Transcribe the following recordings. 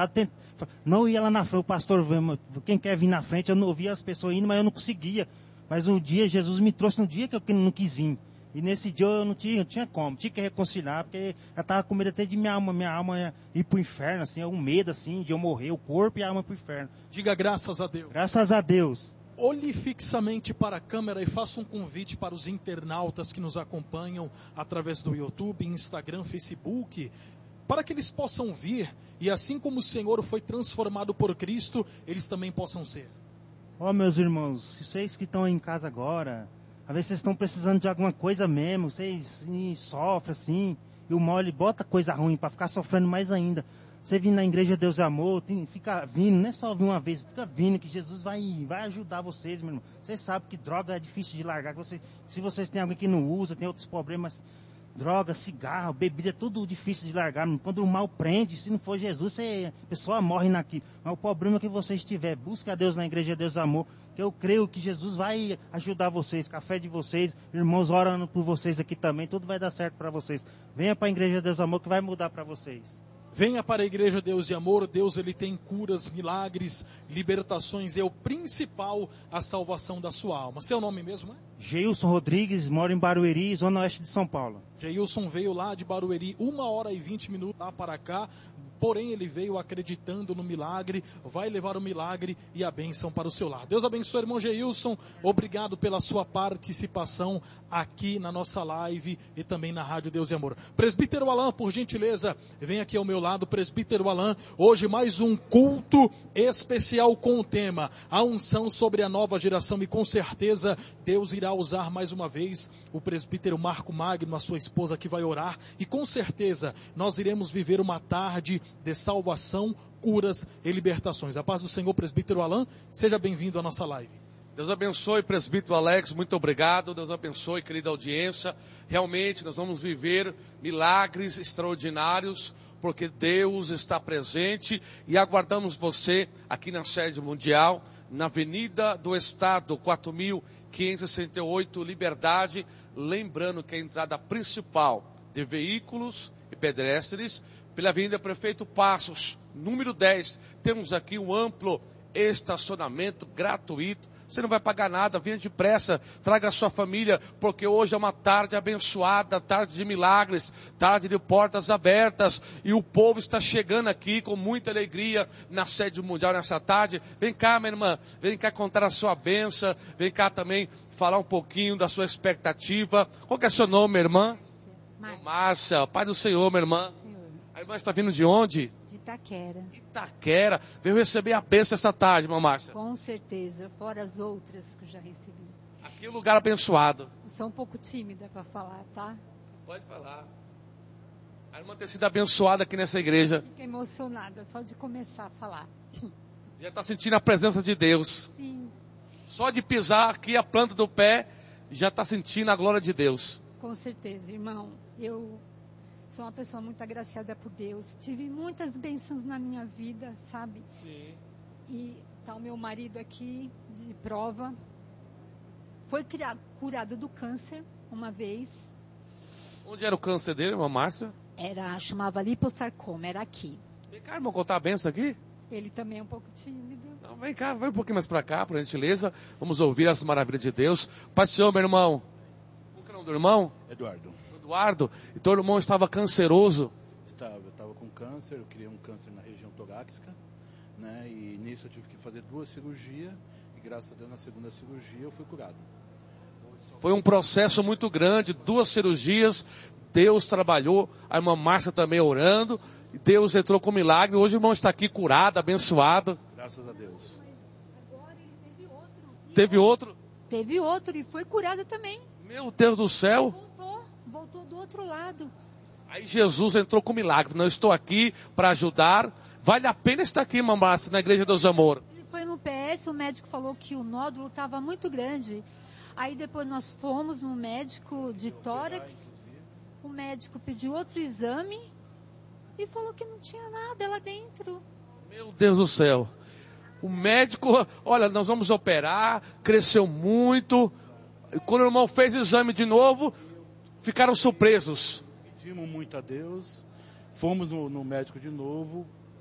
lado, não ia lá na frente, o pastor, quem quer vir na frente, eu não ouvia as pessoas indo, mas eu não conseguia. Mas um dia, Jesus me trouxe no dia que eu não quis vir. E nesse dia eu não tinha como, tinha que reconciliar, porque eu estava com medo até de minha alma ir para o inferno, assim, um medo assim, de eu morrer, o corpo e a alma para o inferno. Diga graças a Deus. Graças a Deus. Olhe fixamente para a câmera e faça um convite para os internautas que nos acompanham através do YouTube, Instagram, Facebook, para que eles possam vir e assim como o Senhor foi transformado por Cristo, eles também possam ser. Meus irmãos, vocês que estão em casa agora, às vezes vocês estão precisando de alguma coisa mesmo, vocês sofrem assim, e o mal ele bota coisa ruim para ficar sofrendo mais ainda. Você vir na igreja Deus é Amor, fica vindo, não é só vir uma vez, fica vindo que Jesus vai ajudar vocês, meu irmão. Vocês sabem que droga é difícil de largar, se vocês têm alguém que não usa, tem outros problemas, droga, cigarro, bebida, é tudo difícil de largar. Quando o mal prende, se não for Jesus, a pessoa morre naquilo. Mas o problema é que você estiver, busque a Deus na igreja Deus Amor, que eu creio que Jesus vai ajudar vocês, com a fé de vocês, irmãos orando por vocês aqui também, tudo vai dar certo para vocês. Venha para a igreja Deus Amor que vai mudar para vocês. Venha para a igreja Deus de Amor. Deus ele tem curas, milagres, libertações. É o principal, a salvação da sua alma. Seu nome mesmo é? Geilson Rodrigues, moro em Barueri, zona oeste de São Paulo. Geilson veio lá de Barueri 1h20 lá para cá. Porém ele veio acreditando no milagre, vai levar o milagre e a bênção para o seu lar. Deus abençoe, irmão Geilson, obrigado pela sua participação aqui na nossa live e também na Rádio Deus e Amor. Presbítero Alain, por gentileza, vem aqui ao meu lado, presbítero Alain, hoje mais um culto especial com o tema, a unção sobre a nova geração e com certeza Deus irá usar mais uma vez o presbítero Marco Magno, a sua esposa que vai orar e com certeza nós iremos viver uma tarde de salvação, curas e libertações. A paz do Senhor, presbítero Alain, seja bem-vindo à nossa live. Deus abençoe, presbítero Alex, muito obrigado. Deus abençoe, querida audiência. Realmente nós vamos viver milagres extraordinários, porque Deus está presente e aguardamos você aqui na sede mundial, na Avenida do Estado, 4.568, Liberdade. Lembrando que a entrada principal de veículos e pedestres pela Avenida Prefeito Passos, número 10, temos aqui um amplo estacionamento gratuito. Você não vai pagar nada, venha depressa, traga a sua família, porque hoje é uma tarde abençoada, tarde de milagres, tarde de portas abertas, e o povo está chegando aqui com muita alegria na sede mundial nessa tarde. Vem cá, minha irmã, vem cá contar a sua bênção, vem cá também falar um pouquinho da sua expectativa. Qual que é o seu nome, minha irmã? Márcia, Pai do Senhor, minha irmã. A irmã está vindo de onde? De Itaquera. Itaquera. Veio receber a bênção esta tarde, irmã Márcia. Com certeza, fora as outras que eu já recebi. Aqui é um lugar abençoado. Sou um pouco tímida para falar, tá? Pode falar. A irmã tem sido abençoada aqui nessa igreja. Fico emocionada só de começar a falar. Já está sentindo a presença de Deus. Sim. Só de pisar aqui a planta do pé, já está sentindo a glória de Deus. Com certeza, irmão. Eu sou uma pessoa muito agraciada por Deus. Tive muitas bênçãos na minha vida, sabe? Sim. E tá o meu marido aqui de prova. Foi curado do câncer uma vez. Onde era o câncer dele, irmã Márcia? Chamava lipossarcoma, era aqui. Vem cá, irmão, contar a benção aqui. Ele também é um pouco tímido. Não, vem cá, vai um pouquinho mais para cá, por gentileza. Vamos ouvir as maravilhas de Deus. Pai do Senhor, meu irmão. Qual que é o nome do irmão? Eduardo. Então o irmão estava canceroso. Eu estava com câncer, eu criei um câncer na região torácica, né? E nisso eu tive que fazer 2 cirurgias e graças a Deus na segunda cirurgia eu fui curado. Foi um processo muito grande, 2 cirurgias, Deus trabalhou, a irmã Márcia também orando, e Deus entrou com milagre, hoje o irmão está aqui curado, abençoado. Graças a Deus. Agora ele teve outro. Teve outro? Teve outro e foi curado também. Meu Deus do céu. Voltou do outro lado. Aí Jesus entrou com milagre. Não estou aqui para ajudar. Vale a pena estar aqui, irmã Márcia, na Igreja Deus Amor. Ele foi no PS, o médico falou que o nódulo estava muito grande. Aí depois nós fomos no médico de tórax. O médico pediu outro exame e falou que não tinha nada lá dentro. Meu Deus do céu. O médico, olha, nós vamos operar, cresceu muito. E quando o irmão fez exame de novo, ficaram surpresos. Pedimos muito a Deus, fomos no médico de novo,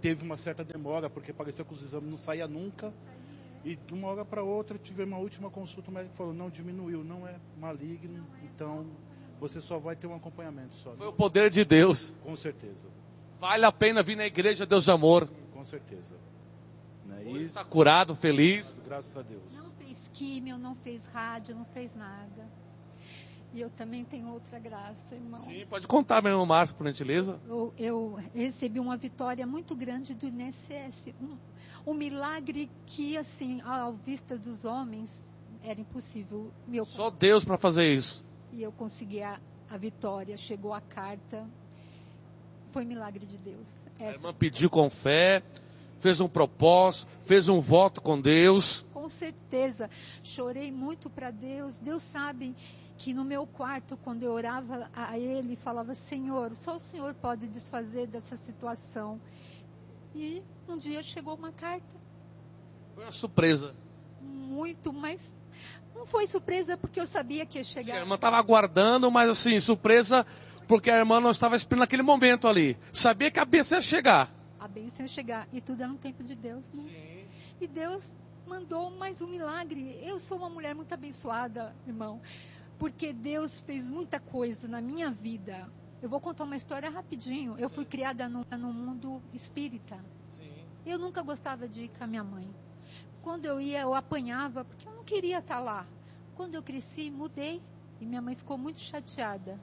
teve uma certa demora, porque parecia que os exames não saíam nunca. E de uma hora para outra, tive uma última consulta, o médico falou, não, diminuiu, não é maligno, então você só vai ter um acompanhamento só. Foi o poder de Deus. Com certeza. Vale a pena vir na igreja Deus de Amor. Com certeza. Né? Hoje está curado, feliz. Graças a Deus. Não fez químio, não fez rádio, não fez nada. E eu também tenho outra graça, irmão. Sim, pode contar, meu irmão Márcio, por gentileza. Eu recebi uma vitória muito grande do INSS. Um milagre que, assim, à vista dos homens, era impossível. Só Deus para fazer isso. E eu consegui a vitória. Chegou a carta. Foi milagre de Deus. A irmã pediu com fé, fez um propósito, fez um voto com Deus. Com certeza. Chorei muito para Deus. Deus sabe que no meu quarto, quando eu orava a Ele, falava, Senhor, só o Senhor pode desfazer dessa situação. E um dia chegou uma carta. Foi uma surpresa. Muito, mas não foi surpresa porque eu sabia que ia chegar. Sim, a irmã estava aguardando, mas assim, surpresa porque a irmã não estava esperando naquele momento ali. Sabia que a bênção ia chegar. A bênção ia chegar. E tudo era no tempo de Deus, né? Sim. E Deus mandou mais um milagre. Eu sou uma mulher muito abençoada, irmão. Porque Deus fez muita coisa na minha vida. Eu vou contar uma história rapidinho. Eu fui criada no mundo espírita. Sim. Eu nunca gostava de ir com a minha mãe. Quando eu ia, eu apanhava, porque eu não queria estar lá. Quando eu cresci, mudei. E minha mãe ficou muito chateada.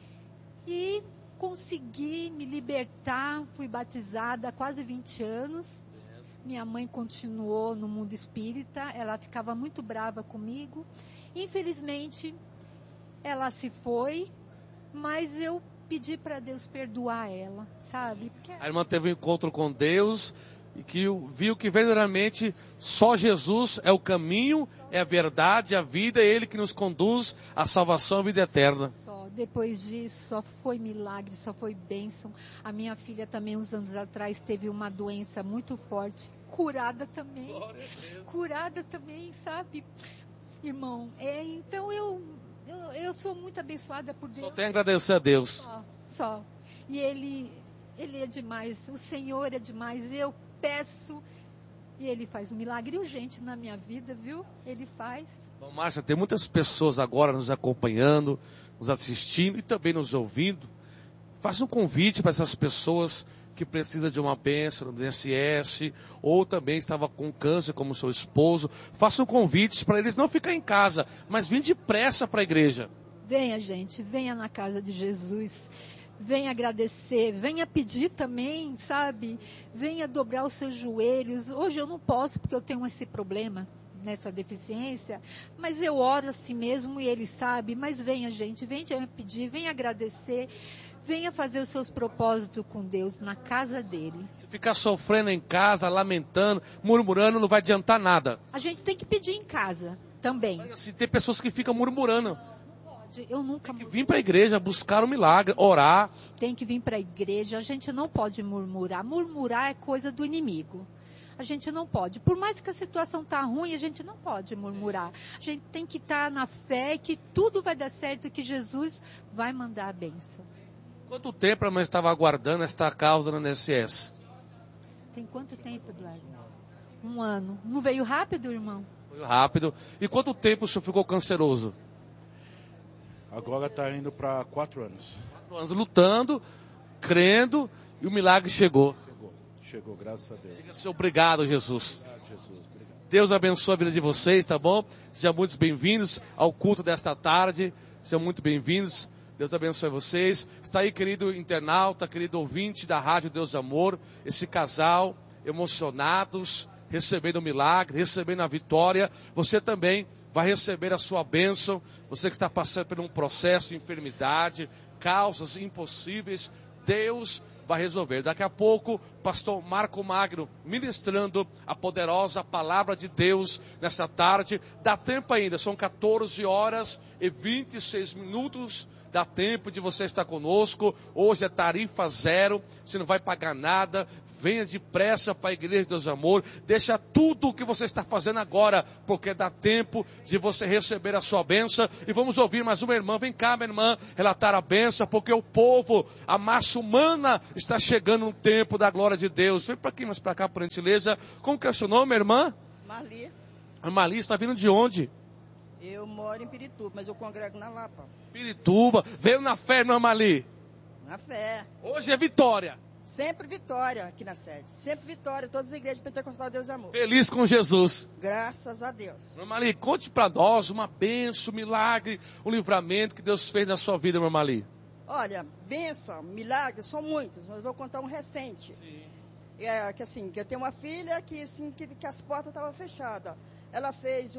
E consegui me libertar. Fui batizada há quase 20 anos. Minha mãe continuou no mundo espírita. Ela ficava muito brava comigo. Infelizmente, ela se foi. Mas eu pedi para Deus perdoar ela, sabe? Porque... A irmã teve um encontro com Deus e que viu que verdadeiramente só Jesus é o caminho, é a verdade, a vida, é Ele que nos conduz à salvação e à vida eterna. Depois disso, só foi milagre, só foi bênção. A minha filha também, uns anos atrás, teve uma doença muito forte, curada também. Curada também, sabe? Irmão, então eu sou muito abençoada por Deus. Só tenho a agradecer a Deus. Só. E Ele é demais. O Senhor é demais. Eu peço e Ele faz um milagre urgente na minha vida, viu? Ele faz. Bom, Márcia, tem muitas pessoas agora nos acompanhando, nos assistindo e também nos ouvindo. Faça um convite para essas pessoas que precisam de uma bênção no INSS, ou também estava com câncer como seu esposo. Faça um convite para eles não ficarem em casa, mas vim depressa para a igreja. Venha, gente, venha na casa de Jesus. Venha agradecer, venha pedir também, sabe? Venha dobrar os seus joelhos. Hoje eu não posso porque eu tenho esse problema, nessa deficiência, mas eu oro assim mesmo e Ele sabe. Mas venha, gente, venha pedir, venha agradecer, venha fazer os seus propósitos com Deus na casa dele. Se ficar sofrendo em casa, lamentando, murmurando, não vai adiantar nada. A gente tem que pedir em casa também. Se tem pessoas que ficam murmurando. Eu nunca... Tem que vir para a igreja, buscar um milagre, orar. Tem que vir para a igreja, a gente não pode murmurar. Murmurar é coisa do inimigo. A gente não pode. Por mais que a situação está ruim, a gente não pode murmurar. A gente tem que estar na fé que tudo vai dar certo e que Jesus vai mandar a bênção. Quanto tempo a mãe estava aguardando esta causa no INSS? Tem quanto tempo, Eduardo? 1 ano. Não veio rápido, irmão? Foi rápido. E quanto tempo o senhor ficou canceroso? Agora está indo para 4 anos. 4 anos lutando, crendo, e o milagre chegou. Chegou, graças a Deus. Diga assim, obrigado, Jesus. Obrigado, Jesus. Obrigado. Deus abençoe a vida de vocês, tá bom? Sejam muito bem-vindos ao culto desta tarde. Sejam muito bem-vindos. Deus abençoe vocês. Está aí, querido internauta, querido ouvinte da Rádio Deus de Amor, esse casal emocionados, recebendo o milagre, recebendo a vitória. Você também vai receber a sua bênção. Você que está passando por um processo de enfermidade, causas impossíveis, Deus vai resolver. Daqui a pouco, pastor Marco Magno ministrando a poderosa palavra de Deus nessa tarde. Dá tempo ainda, são 14 horas e 26 minutos. Dá tempo de você estar conosco. Hoje é tarifa zero, você não vai pagar nada. venha depressa para a igreja de Deus e Amor, deixa tudo o que você está fazendo agora, porque dá tempo de você receber a sua bênção. E vamos ouvir mais uma irmã, vem cá minha irmã, relatar a bênção, porque o povo, a massa humana está chegando no tempo da glória de Deus. Vem para aqui, mais para cá, por gentileza. Como que é o seu nome, irmã? Marli. A Marli está vindo de onde? Eu moro em Pirituba, mas eu congrego na Lapa. Pirituba, veio na fé, irmã Marli? Na fé. Hoje é vitória. Sempre vitória aqui na sede. Sempre vitória. Todas as igrejas pentecostais de Deus e Amor. Feliz com Jesus. Graças a Deus. Irmã Marli, conte para nós uma bênção, um milagre, um livramento que Deus fez na sua vida, irmã Marli. Olha, bênção, milagres, são muitos, mas eu vou contar um recente. Sim. Que eu tenho uma filha que as portas estavam fechadas. Ela fez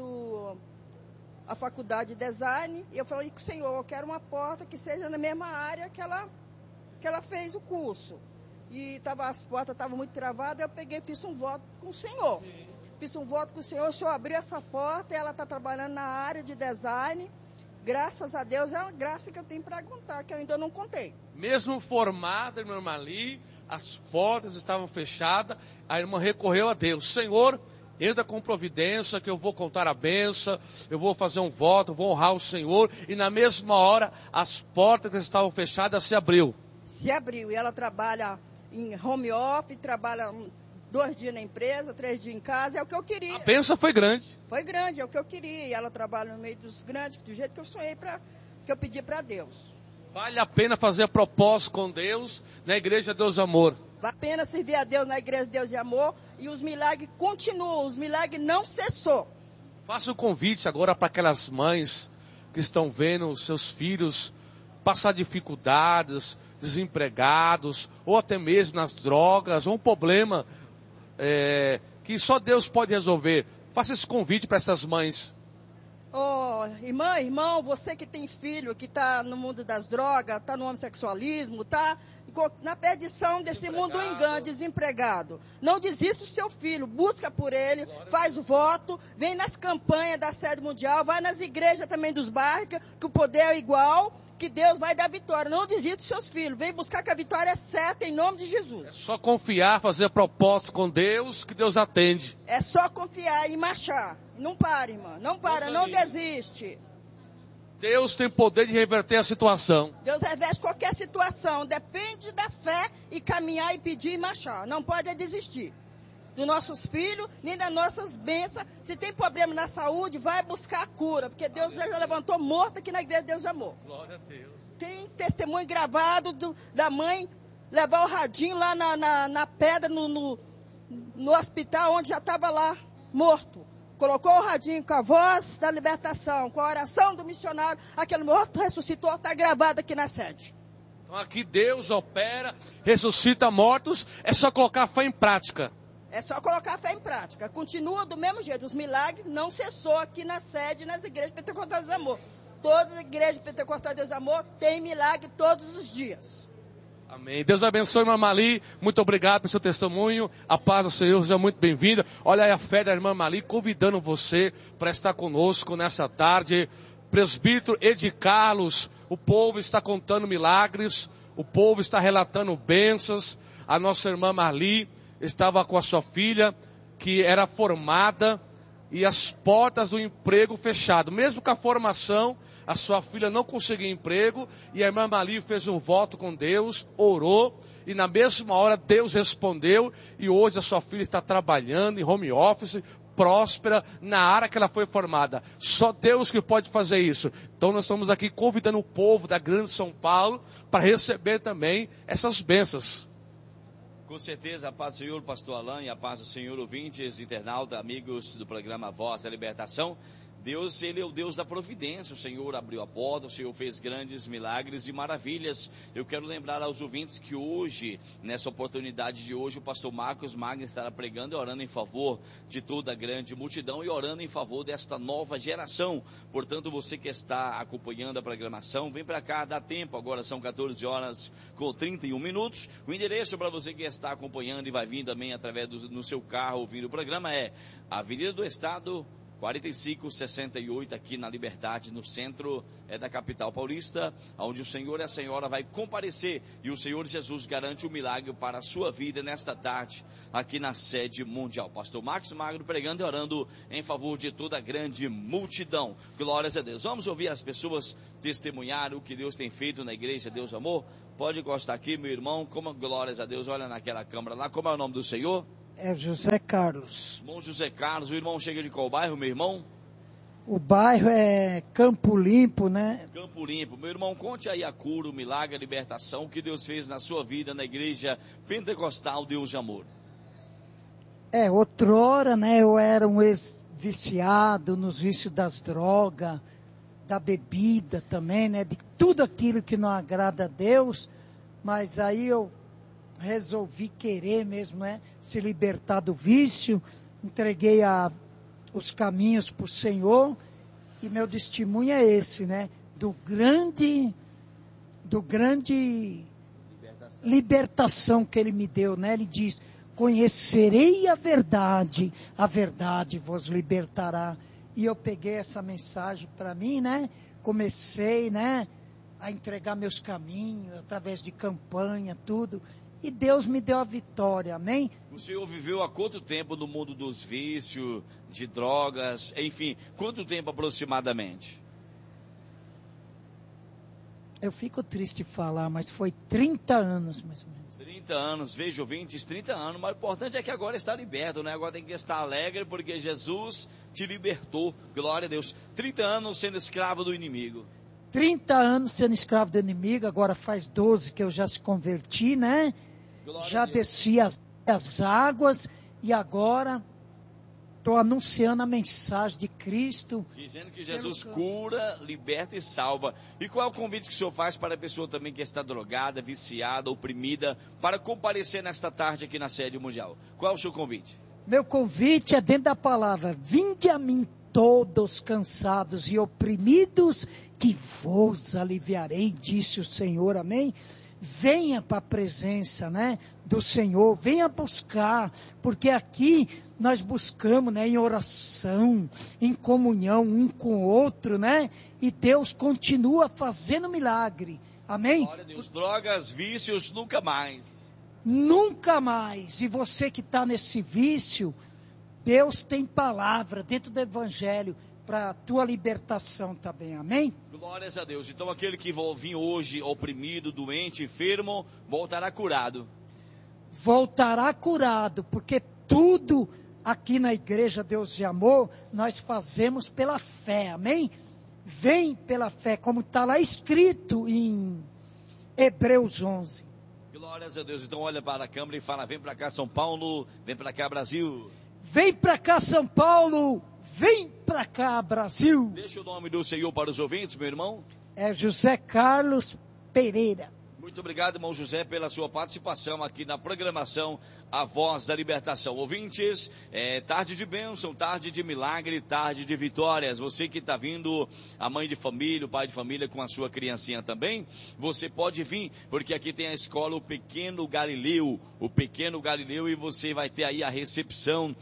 a faculdade de design e eu falei com o Senhor, eu quero uma porta que seja na mesma área que ela fez o curso. E as portas estavam muito travadas, eu peguei e fiz um voto com o Senhor. Sim. Fiz um voto com o Senhor abriu essa porta e ela está trabalhando na área de design. Graças a Deus, é uma graça que eu tenho para contar, que eu ainda não contei. Mesmo formada, irmã Marli, as portas estavam fechadas, a irmã recorreu a Deus. Senhor, entra com providência, que eu vou contar a bênção, eu vou fazer um voto, vou honrar o Senhor. E na mesma hora, as portas que estavam fechadas se abriu. Se abriu, e ela trabalha em home office, trabalha 2 dias na empresa, 3 dias em casa, é o que eu queria. A bênção foi grande. Foi grande, é o que eu queria. E ela trabalha no meio dos grandes, do jeito que eu sonhei, que eu pedi para Deus. Vale a pena fazer propósito com Deus na Igreja Deus e Amor. Vale a pena servir a Deus na Igreja Deus e Amor. E os milagres continuam, os milagres não cessou. Faça um convite agora para aquelas mães que estão vendo seus filhos passar dificuldades, desempregados, ou até mesmo nas drogas, ou um problema que só Deus pode resolver. Faça esse convite para essas mães. Oh, irmão, você que tem filho, que está no mundo das drogas, está no homossexualismo, está na perdição desse mundo engano, desempregado. Não desista do seu filho, busca por ele, faz o voto, vem nas campanhas da sede mundial, vai nas igrejas também dos bairros, que o poder é igual, que Deus vai dar vitória. Não desista dos seus filhos, vem buscar que a vitória é certa em nome de Jesus. É só confiar, fazer propósito com Deus, que Deus atende. É só confiar e marchar. Não para, irmã, não para, não desiste. Deus tem poder de reverter a situação. Deus reverte qualquer situação, depende da fé e caminhar e pedir e marchar. Não pode desistir dos nossos filhos, nem das nossas bênçãos. Se tem problema na saúde, vai buscar a cura, porque Deus já levantou morto aqui na Igreja de Deus de Amor. Glória a Deus. Tem testemunho gravado da mãe levar o radinho lá na pedra, no hospital, onde já estava lá, morto. Colocou o radinho com a voz da libertação, com a oração do missionário, aquele morto ressuscitou, está gravado aqui na sede. Então aqui Deus opera, ressuscita mortos, é só colocar a fé em prática. É só colocar a fé em prática. Continua do mesmo jeito. Os milagres não cessou aqui na sede, nas igrejas pentecostais do amor. Todas as igrejas pentecostais do amor tem milagre todos os dias. Amém. Deus abençoe, irmã Marli. Muito obrigado pelo seu testemunho. A paz do Senhor, seja muito bem-vinda. Olha aí a fé da irmã Marli convidando você para estar conosco nessa tarde. Presbítero Edi Carlos, o povo está contando milagres, o povo está relatando bênçãos. A nossa irmã Marli estava com a sua filha, que era formada, e as portas do emprego fechado. Mesmo com a formação, a sua filha não conseguia emprego, e a irmã Marli fez um voto com Deus, orou, e na mesma hora Deus respondeu, e hoje a sua filha está trabalhando em home office, próspera, na área que ela foi formada. Só Deus que pode fazer isso. Então nós estamos aqui convidando o povo da Grande São Paulo para receber também essas bênçãos. Com certeza, a paz do Senhor, pastor Alain, e a paz do Senhor, ouvintes, internautas, amigos do programa Voz da Libertação. Deus, Ele é o Deus da providência. O Senhor abriu a porta, o Senhor fez grandes milagres e maravilhas. Eu quero lembrar aos ouvintes que hoje, nessa oportunidade de hoje, o pastor Marcos Magno estará pregando e orando em favor de toda a grande multidão e orando em favor desta nova geração. Portanto, você que está acompanhando a programação, vem para cá, dá tempo. Agora são 14 horas com 31 minutos. O endereço para você que está acompanhando e vai vir também através no seu carro ouvindo o programa é Avenida do Estado, 4568 aqui na Liberdade, no centro da capital paulista, onde o Senhor e a Senhora vai comparecer e o Senhor Jesus garante um milagre para a sua vida nesta tarde aqui na sede mundial. Pastor Marcos Magno pregando e orando em favor de toda a grande multidão. Glórias a Deus. Vamos ouvir as pessoas testemunhar o que Deus tem feito na igreja Deus Amor. Pode encostar aqui, meu irmão. Como glórias a Deus. Olha naquela câmera lá. Como é o nome do Senhor? É José Carlos. Irmão José Carlos. O irmão chega de qual bairro, meu irmão? O bairro é Campo Limpo, né? Campo Limpo. Meu irmão, conte aí a cura, o milagre, a libertação que Deus fez na sua vida na igreja pentecostal Deus de Amor. Outrora, né, eu era um ex-viciado nos vícios das drogas, da bebida também, né, de tudo aquilo que não agrada a Deus, mas aí eu resolvi querer mesmo, né, se libertar do vício, entreguei os caminhos para o Senhor, e meu testemunho é esse, né, do grande libertação que Ele me deu, né, Ele diz: conhecerei a verdade vos libertará. E eu peguei essa mensagem para mim, né? Comecei, né, a entregar meus caminhos, através de campanha, tudo. E Deus me deu a vitória, amém? O senhor viveu há quanto tempo no mundo dos vícios, de drogas, enfim, quanto tempo aproximadamente? Eu fico triste de falar, mas foi 30 anos, mais ou menos. 30 anos, veja, ouvintes, 30 anos, mas o importante é que agora está liberto, né? Agora tem que estar alegre, porque Jesus te libertou, glória a Deus. 30 anos sendo escravo do inimigo. 30 anos sendo escravo do inimigo, agora faz 12 que eu já se converti, né? Glória já desci as águas, e agora estou anunciando a mensagem de Cristo. Dizendo que Jesus cura, liberta e salva. E qual é o convite que o senhor faz para a pessoa também que está drogada, viciada, oprimida, para comparecer nesta tarde aqui na sede mundial? Qual é o seu convite? Meu convite é dentro da palavra: vinde a mim todos cansados e oprimidos, que vos aliviarei, disse o Senhor, amém? Venha para a presença, né, do Senhor, venha buscar, porque aqui nós buscamos, né, em oração, em comunhão um com o outro, né, e Deus continua fazendo milagre, amém? Glória a Deus. Drogas, vícios, nunca mais. Nunca mais. E você que está nesse vício, Deus tem palavra dentro do Evangelho para a tua libertação também, amém? Glórias a Deus. Então aquele que vir hoje oprimido, doente, enfermo, voltará curado. Voltará curado, porque tudo aqui na igreja Deus de Amor, nós fazemos pela fé, amém? Vem pela fé, como está lá escrito em Hebreus 11. Glórias a Deus. Então olha para a câmera e fala: vem para cá São Paulo, vem para cá Brasil. Vem para cá São Paulo, vem para cá Brasil. Deixa o nome do Senhor para os ouvintes, meu irmão. É José Carlos Pereira. Muito obrigado, irmão José, pela sua participação aqui na programação A Voz da Libertação. Ouvintes, tarde de bênção, tarde de milagre, tarde de vitórias. Você que está vindo, a mãe de família, o pai de família com a sua criancinha também, você pode vir, porque aqui tem a escola O Pequeno Galileu, e você vai ter aí a recepção,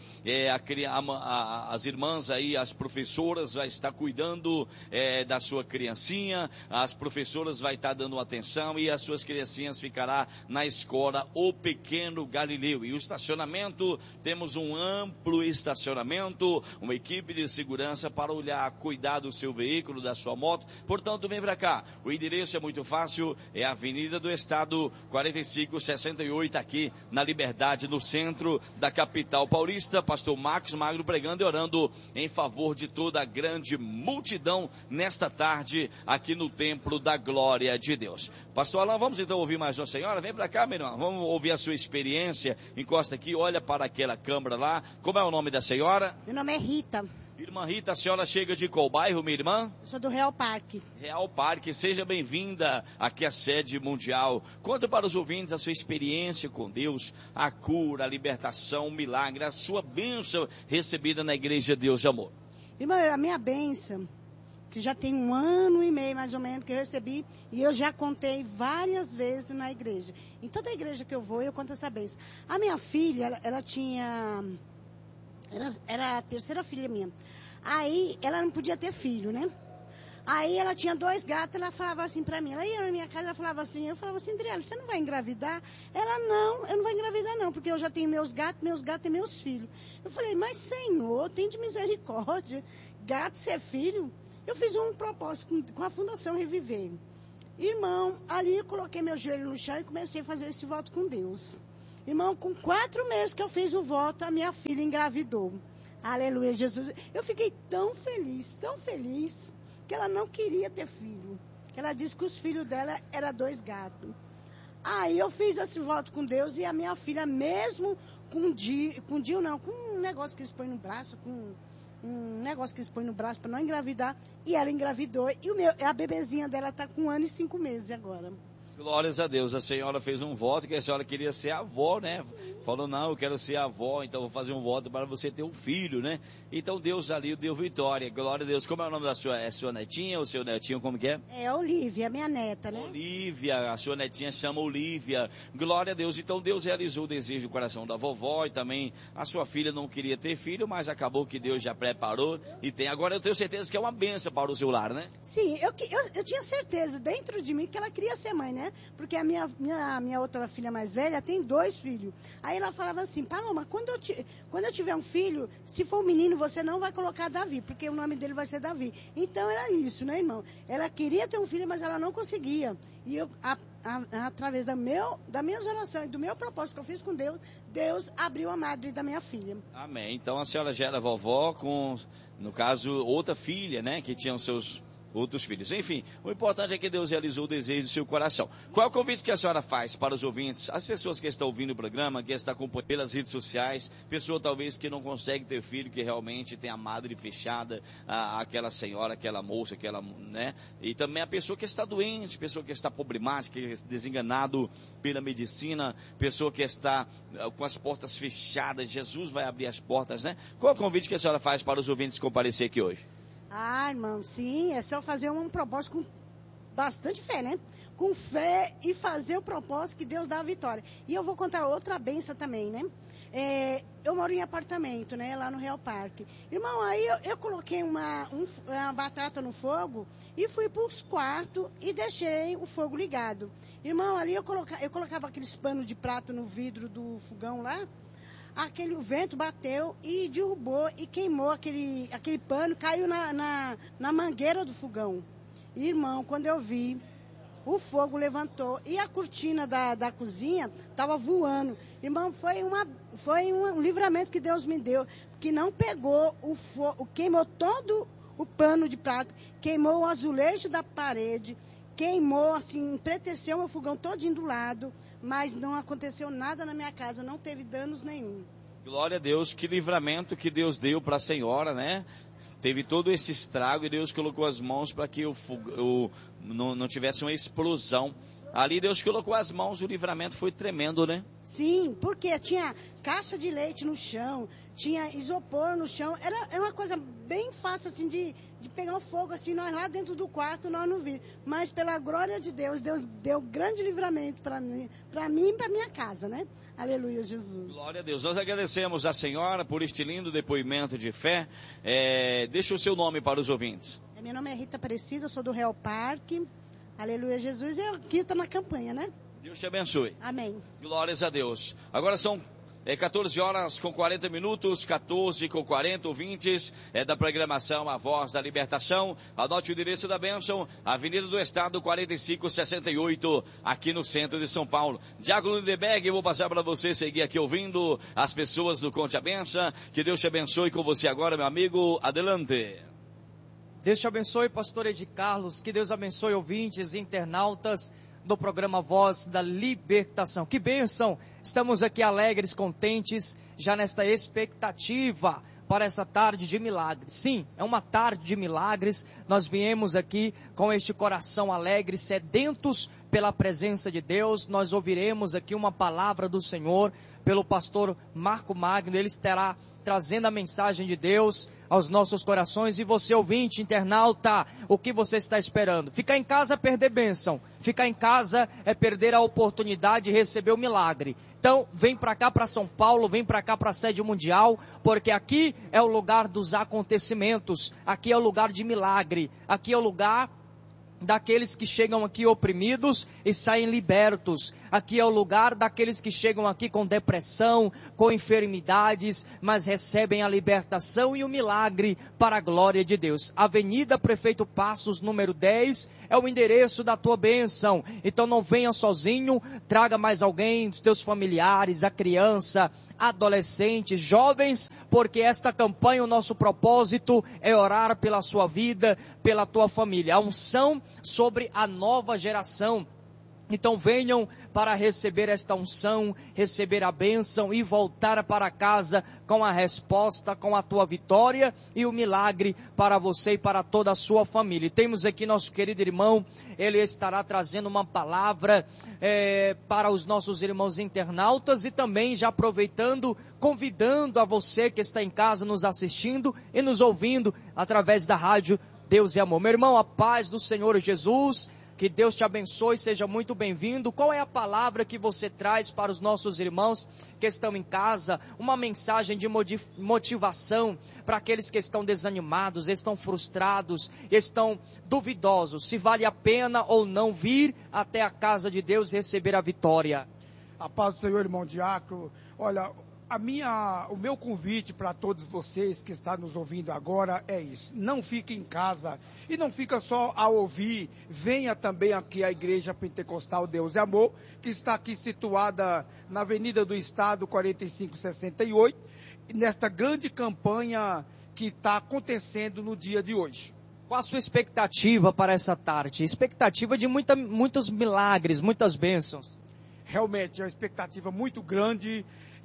as irmãs aí, as professoras vai estar cuidando da sua criancinha, as professoras vai estar dando atenção e as suas criancinhas ficará na escola O Pequeno Galileu. E o estacionamento, temos um amplo estacionamento, uma equipe de segurança para olhar, cuidar do seu veículo, da sua moto. Portanto, vem para cá. O endereço é muito fácil, é a Avenida do Estado 4568, aqui na Liberdade, no centro da capital paulista. Pastor Marcos Magno pregando e orando em favor de toda a grande multidão nesta tarde aqui no Templo da Glória de Deus. Pastor Alain, vamos então ouvir mais uma senhora? Vem para cá, meu irmão, vamos ouvir a sua experiência. Encosta aqui, olha para aquela câmera lá. Como é o nome da senhora? Meu nome é Rita. Irmã Rita, a senhora chega de qual bairro, minha irmã? Eu sou do Real Parque. Real Parque, seja bem-vinda aqui à sede mundial. Conta para os ouvintes a sua experiência com Deus, a cura, a libertação, o milagre, a sua bênção recebida na igreja Deus de Amor. Irmã, a minha bênção, que já tem 1 ano e meio mais ou menos que eu recebi, e eu já contei várias vezes na igreja. Em toda a igreja que eu vou, eu conto essa bênção. A minha filha, ela tinha Era a terceira filha minha. Aí, ela não podia ter filho, né? Aí, ela tinha 2 gatos, ela falava assim pra mim. Ela ia na minha casa, ela falava assim, eu falava assim, Adriana, você não vai engravidar? Ela, não, eu não vou engravidar não, porque eu já tenho meus gatos e meus filhos. Eu falei, mas Senhor, tem de misericórdia, gato ser filho? Eu fiz um propósito com a Fundação Reviver. Irmão, ali eu coloquei meu joelho no chão e comecei a fazer esse voto com Deus. Irmão, com 4 meses que eu fiz o voto, a minha filha engravidou. Aleluia, Jesus. Eu fiquei tão feliz, que ela não queria ter filho. Ela disse que os filhos dela eram 2 gatos. Aí eu fiz esse voto com Deus e a minha filha, mesmo com um negócio que eles põem no braço, para não engravidar, e ela engravidou. E a bebezinha dela está com 1 ano e 5 meses agora. Glórias a Deus, a senhora fez um voto que a senhora queria ser avó, né? Falou, não, eu quero ser avó, então vou fazer um voto para você ter um filho, né? Então Deus ali deu vitória, glória a Deus. Como é o nome da sua, é sua netinha ou seu netinho, como que é? É Olívia, minha neta, né? Olívia, a sua netinha chama Olívia, glória a Deus. Então Deus realizou o desejo do coração da vovó e também a sua filha não queria ter filho, mas acabou que Deus já preparou e tem. Agora eu tenho certeza que é uma bênção para o seu lar, né? Sim, eu tinha certeza dentro de mim que ela queria ser mãe, né? Porque a minha outra filha mais velha tem 2 filhos. Aí ela falava assim, Paloma, quando eu tiver um filho, se for um menino, você não vai colocar Davi, porque o nome dele vai ser Davi. Então era isso, né, irmão? Ela queria ter um filho, mas ela não conseguia. E eu, através das minhas orações e do meu propósito que eu fiz com Deus, Deus abriu a madre da minha filha. Amém. Então a senhora já era vovó com, no caso, outra filha, né, que tinham seus outros filhos. Enfim, o importante é que Deus realizou o desejo do seu coração. Qual é o convite que a senhora faz para os ouvintes, as pessoas que estão ouvindo o programa, que estão acompanhando pelas redes sociais, pessoa talvez que não consegue ter filho, que realmente tem a madre fechada, aquela senhora, aquela moça, né? E também a pessoa que está doente, pessoa que está problemática, desenganado pela medicina, pessoa que está com as portas fechadas, Jesus vai abrir as portas, né? Qual é o convite que a senhora faz para os ouvintes comparecer aqui hoje? Ah, irmão, sim, é só fazer um propósito com bastante fé, né? Com fé e fazer o propósito que Deus dá a vitória. E eu vou contar outra benção também, né? Eu moro em apartamento, né? Lá no Real Parque. Irmão, aí eu coloquei uma batata no fogo e fui para os quartos e deixei o fogo ligado. Irmão, ali eu colocava aqueles panos de prato no vidro do fogão lá. O vento bateu e derrubou e queimou aquele pano, caiu na mangueira do fogão. Irmão, quando eu vi, o fogo levantou e a cortina da cozinha estava voando. Irmão, foi um livramento que Deus me deu, que não pegou o fogo, queimou todo o pano de prato, queimou o azulejo da parede, queimou, assim, empreteceu meu fogão todinho do lado, mas não aconteceu nada na minha casa, não teve danos nenhum. Glória a Deus, que livramento que Deus deu para a senhora, né? Teve todo esse estrago e Deus colocou as mãos para que não tivesse uma explosão. Ali Deus colocou as mãos, o livramento foi tremendo, né? Sim, porque tinha caixa de leite no chão, tinha isopor no chão, era uma coisa bem fácil assim de pegar um fogo assim, nós lá dentro do quarto nós não vimos, mas pela glória de Deus, Deus deu grande livramento para mim e para minha casa, né? Aleluia, Jesus. Glória a Deus, nós agradecemos a senhora por este lindo depoimento de fé. Deixa o seu nome para os ouvintes. Meu nome é Rita Aparecida, eu sou do Real Parque. Aleluia, Jesus. Eu aqui estou na campanha, né? Deus te abençoe. Amém. Glórias a Deus. Agora são 14 horas com 40 minutos, 14 com 40 ouvintes da programação A Voz da Libertação. Anote o endereço da bênção, Avenida do Estado 4568, aqui no centro de São Paulo. Diácono Lindeberg, eu vou passar para você seguir aqui ouvindo as pessoas do Conte a Benção. Que Deus te abençoe com você agora, meu amigo. Adelante. Deus te abençoe, pastor Edi Carlos, que Deus abençoe ouvintes e internautas do programa Voz da Libertação. Que bênção! Estamos aqui alegres, contentes, já nesta expectativa para essa tarde de milagres. Sim, é uma tarde de milagres. Nós viemos aqui com este coração alegre, sedentos pela presença de Deus. Nós ouviremos aqui uma palavra do Senhor pelo pastor Marco Magno. Ele estará trazendo a mensagem de Deus aos nossos corações. E você, ouvinte, internauta, o que você está esperando? Ficar em casa é perder bênção. Ficar em casa é perder a oportunidade de receber o milagre. Então, vem para cá, para São Paulo, vem para cá, para a sede mundial, porque aqui é o lugar dos acontecimentos, aqui é o lugar de milagre, aqui é o lugar daqueles que chegam aqui oprimidos e saem libertos. Aqui é o lugar daqueles que chegam aqui com depressão, com enfermidades, mas recebem a libertação e o milagre para a glória de Deus. Avenida Prefeito Passos, número 10, é o endereço da tua bênção. Então não venha sozinho, traga mais alguém, os teus familiares, a criança, adolescentes, jovens, porque esta campanha, o nosso propósito é orar pela sua vida, pela tua família. A unção sobre a nova geração. Então venham para receber esta unção, receber a bênção e voltar para casa com a resposta, com a tua vitória e o milagre para você e para toda a sua família. E temos aqui nosso querido irmão, ele estará trazendo uma palavra para os nossos irmãos internautas e também já aproveitando, convidando a você que está em casa nos assistindo e nos ouvindo através da rádio Deus e Amor. Meu irmão, a paz do Senhor Jesus. Que Deus te abençoe, seja muito bem-vindo. Qual é a palavra que você traz para os nossos irmãos que estão em casa? Uma mensagem de motivação para aqueles que estão desanimados, estão frustrados, estão duvidosos, se vale a pena ou não vir até a casa de Deus e receber a vitória. A paz do Senhor, irmão Diácono. Olha, o meu convite para todos vocês que estão nos ouvindo agora é isso. Não fique em casa e não fica só a ouvir. Venha também aqui à Igreja Pentecostal Deus e Amor, que está aqui situada na Avenida do Estado 4568, nesta grande campanha que está acontecendo no dia de hoje. Qual a sua expectativa para essa tarde? Expectativa de muitos milagres, muitas bênçãos. Realmente é uma expectativa muito grande.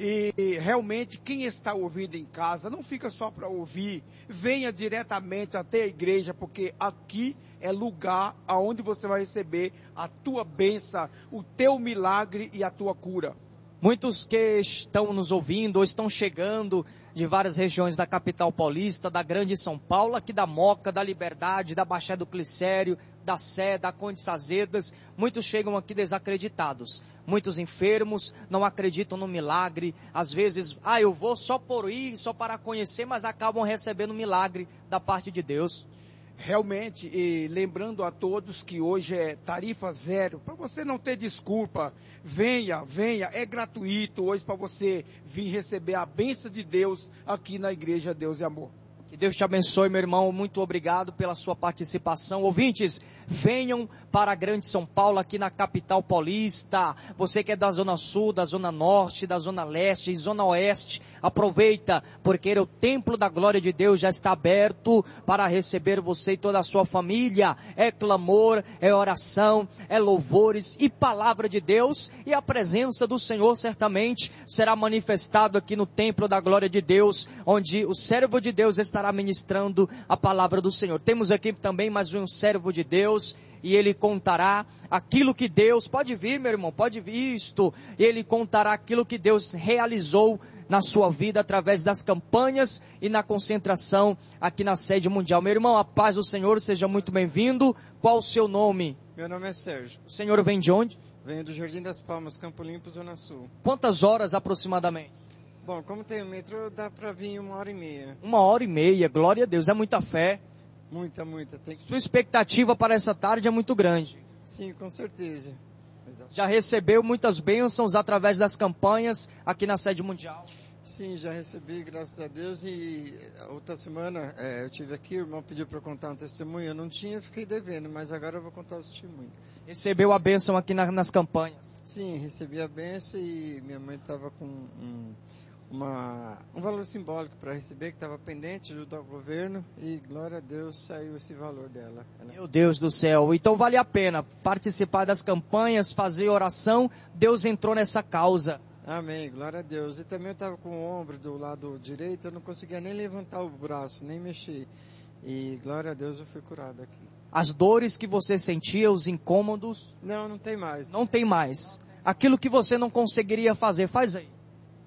E realmente quem está ouvindo em casa, não fica só para ouvir, venha diretamente até a igreja, porque aqui é lugar onde você vai receber a tua bênção, o teu milagre e a tua cura. Muitos que estão nos ouvindo ou estão chegando de várias regiões da capital paulista, da grande São Paulo, aqui da Moca, da Liberdade, da Baixada do Glicério, da Sé, da Conde Sazedas, muitos chegam aqui desacreditados, muitos enfermos, não acreditam no milagre, às vezes, eu vou só por ir, só para conhecer, mas acabam recebendo um milagre da parte de Deus. Realmente, e lembrando a todos que hoje é tarifa zero, para você não ter desculpa, venha, é gratuito hoje para você vir receber a bênção de Deus aqui na Igreja Deus e Amor. Que Deus te abençoe, meu irmão, muito obrigado pela sua participação. Ouvintes, venham para a grande São Paulo, aqui na capital paulista. Você que é da Zona Sul, da Zona Norte, da Zona Leste e Zona Oeste, aproveita, porque o templo da glória de Deus já está aberto para receber você e toda a sua família. É clamor, é oração, é louvores e palavra de Deus, e a presença do Senhor certamente será manifestado aqui no templo da glória de Deus, onde o servo de Deus estará ministrando a palavra do Senhor. Temos aqui também mais um servo de Deus, e ele contará aquilo que Deus, pode vir meu irmão, pode vir ele contará aquilo que Deus realizou na sua vida através das campanhas e na concentração aqui na sede mundial. Meu irmão, a paz do Senhor, seja muito bem-vindo. Qual o seu nome? Meu nome é Sérgio. O senhor vem de onde? Venho do Jardim das Palmas, Campo Limpo, Zona Sul. Quantas horas aproximadamente? Bom, como tem o metrô, dá para vir 1h30. 1h30, glória a Deus, é muita fé. Muita. Sua expectativa para essa tarde é muito grande. Sim, com certeza. Exato. Já recebeu muitas bênçãos através das campanhas aqui na sede mundial? Sim, já recebi, graças a Deus. E outra semana eu tive aqui, o irmão pediu para eu contar um testemunho. Eu não tinha, fiquei devendo, mas agora eu vou contar o testemunho. Recebeu a bênção aqui nas campanhas? Sim, recebi a bênção e minha mãe estava com um valor simbólico para receber, que estava pendente junto ao governo, e glória a Deus saiu esse valor dela. Meu Deus do céu, então vale a pena participar das campanhas, fazer oração. Deus entrou nessa causa. Amém, glória a Deus. E também eu estava com o ombro do lado direito, eu não conseguia nem levantar o braço, nem mexer. E glória a Deus eu fui curado aqui. As dores que você sentia, os incômodos? Não tem mais. Não tem mais. Aquilo que você não conseguiria fazer, faz aí.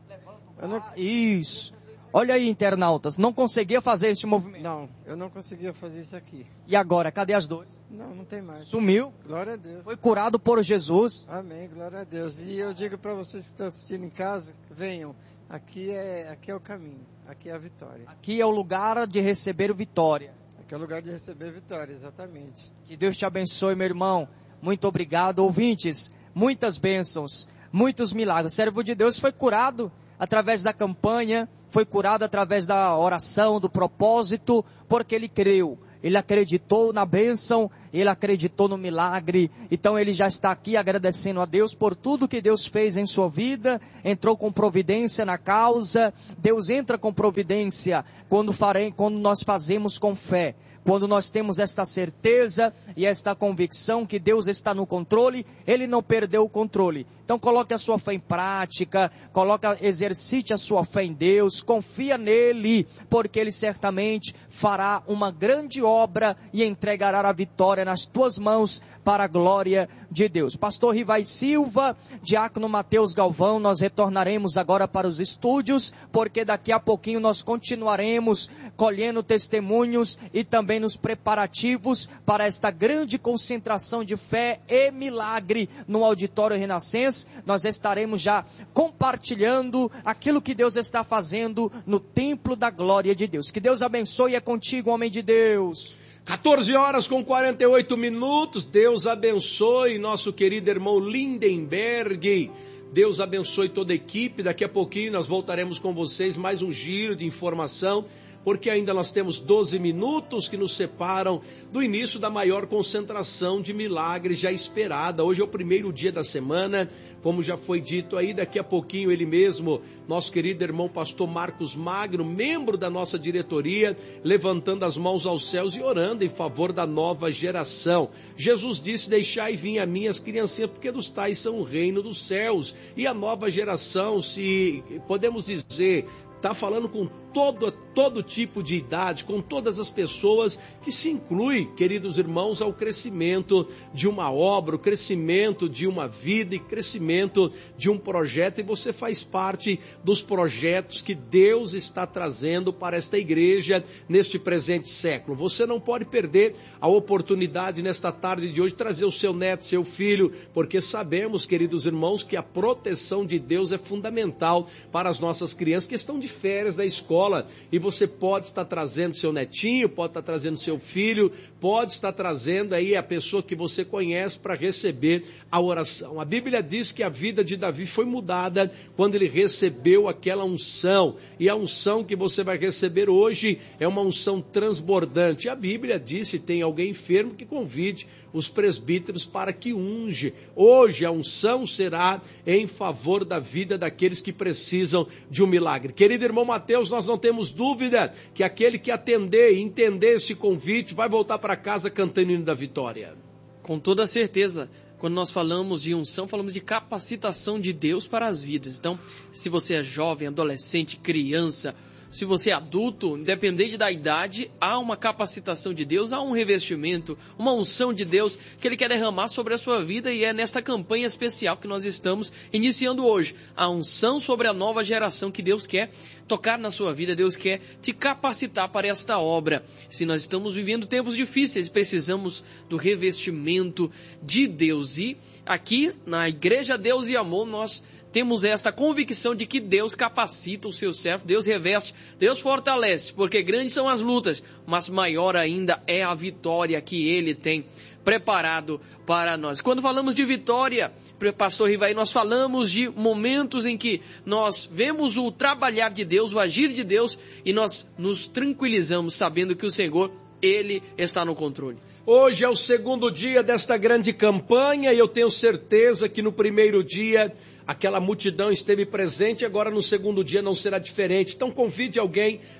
Isso. Olha aí, internautas, não conseguia fazer esse movimento. Não, eu não conseguia fazer isso aqui. E agora, cadê as dores? Não tem mais. Sumiu. Glória a Deus. Foi curado por Jesus. Amém, glória a Deus. E eu digo para vocês que estão assistindo em casa, venham. Aqui é o caminho, aqui é a vitória. Aqui é o lugar de receber vitória. Aqui é o lugar de receber vitória, exatamente. Que Deus te abençoe, meu irmão. Muito obrigado, ouvintes. Muitas bênçãos, muitos milagres. O servo de Deus foi curado através da campanha, foi curado através da oração, do propósito, porque ele creu. Ele acreditou na bênção, ele acreditou no milagre. Então ele já está aqui agradecendo a Deus por tudo que Deus fez em sua vida. Entrou com providência na causa. Deus entra com providência quando nós fazemos com fé. Quando nós temos esta certeza e esta convicção que Deus está no controle, Ele não perdeu o controle. Então coloque a sua fé em prática, exercite a sua fé em Deus, confia nele, porque Ele certamente fará uma grande obra e entregará a vitória nas tuas mãos para a glória de Deus. Pastor Rivai Silva, Diácono Mateus Galvão, nós retornaremos agora para os estúdios, porque daqui a pouquinho nós continuaremos colhendo testemunhos e também nos preparativos para esta grande concentração de fé e milagre no Auditório Renascença. Nós estaremos já compartilhando aquilo que Deus está fazendo no templo da glória de Deus. Que Deus abençoe, é contigo, homem de Deus. 14 horas com 48 minutos, Deus abençoe nosso querido irmão Lindenberg, Deus abençoe toda a equipe. Daqui a pouquinho nós voltaremos com vocês, mais um giro de informação, porque ainda nós temos 12 minutos que nos separam do início da maior concentração de milagres já esperada. Hoje é o primeiro dia da semana, como já foi dito aí, daqui a pouquinho ele mesmo, nosso querido irmão pastor Marcos Magno, membro da nossa diretoria, levantando as mãos aos céus e orando em favor da nova geração. Jesus disse: deixai vir a mim as criancinhas, porque dos tais são o reino dos céus. E a nova geração, se podemos dizer, está falando com todo tipo de idade, com todas as pessoas, que se inclui, queridos irmãos, ao crescimento de uma obra, o crescimento de uma vida e crescimento de um projeto, e você faz parte dos projetos que Deus está trazendo para esta igreja neste presente século. Você não pode perder a oportunidade nesta tarde de hoje de trazer o seu neto, seu filho, porque sabemos, queridos irmãos, que a proteção de Deus é fundamental para as nossas crianças que estão de férias da escola. E você pode estar trazendo seu netinho, pode estar trazendo seu filho, pode estar trazendo aí a pessoa que você conhece para receber a oração. A Bíblia diz que a vida de Davi foi mudada quando ele recebeu aquela unção, e a unção que você vai receber hoje é uma unção transbordante. A Bíblia diz: se tem alguém enfermo, que convide os presbíteros para que unge. Hoje a unção será em favor da vida daqueles que precisam de um milagre. Querido irmão Mateus, nós não temos dúvida que aquele que atender e entender esse convite vai voltar para casa cantando o hino da vitória. Com toda certeza. Quando nós falamos de unção, falamos de capacitação de Deus para as vidas. Então, se você é jovem, adolescente, criança, se você é adulto, independente da idade, há uma capacitação de Deus, há um revestimento, uma unção de Deus que Ele quer derramar sobre a sua vida, e é nesta campanha especial que nós estamos iniciando hoje. A unção sobre a nova geração que Deus quer tocar na sua vida, Deus quer te capacitar para esta obra. Se nós estamos vivendo tempos difíceis, precisamos do revestimento de Deus. E aqui na Igreja Deus e Amor, nós temos esta convicção de que Deus capacita o seu servo, Deus reveste, Deus fortalece, porque grandes são as lutas, mas maior ainda é a vitória que Ele tem preparado para nós. Quando falamos de vitória, pastor Rivai, nós falamos de momentos em que nós vemos o trabalhar de Deus, o agir de Deus, e nós nos tranquilizamos sabendo que o Senhor, Ele está no controle. Hoje é o segundo dia desta grande campanha, e eu tenho certeza que no primeiro dia aquela multidão esteve presente, agora no segundo dia não será diferente. Então convide alguém,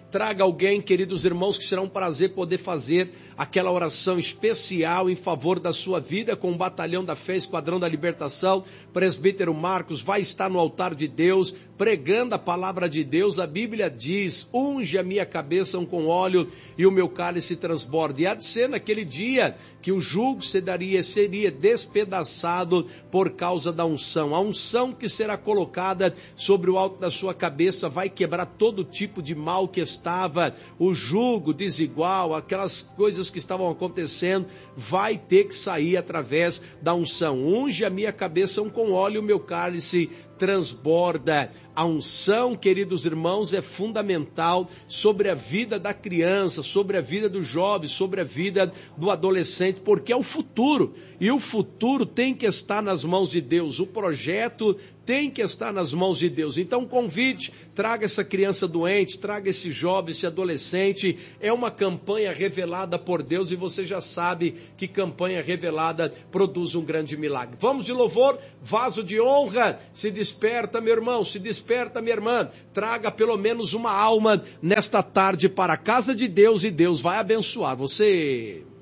traga alguém, queridos irmãos, que será um prazer poder fazer aquela oração especial em favor da sua vida com o Batalhão da Fé, Esquadrão da Libertação. Presbítero Marcos vai estar no altar de Deus, pregando a palavra de Deus. A Bíblia diz: unge a minha cabeça com óleo e o meu cálice transborda. E há de ser naquele dia que o jugo seria despedaçado por causa da unção. A unção que será colocada sobre o alto da sua cabeça vai quebrar todo tipo de mal que estava, o jugo desigual, aquelas coisas que estavam acontecendo, vai ter que sair através da unção. Unge a minha cabeça com óleo, o meu cálice transborda. A unção, queridos irmãos, é fundamental sobre a vida da criança, sobre a vida do jovem, sobre a vida do adolescente, porque é o futuro, e o futuro tem que estar nas mãos de Deus, o projeto tem que estar nas mãos de Deus. Então convide, traga essa criança doente, traga esse jovem, esse adolescente. É uma campanha revelada por Deus, e você já sabe que campanha revelada produz um grande milagre. Vamos de louvor, vaso de honra. Se desperta, meu irmão, se desperta, minha irmã. Traga pelo menos uma alma nesta tarde para a casa de Deus, e Deus vai abençoar você.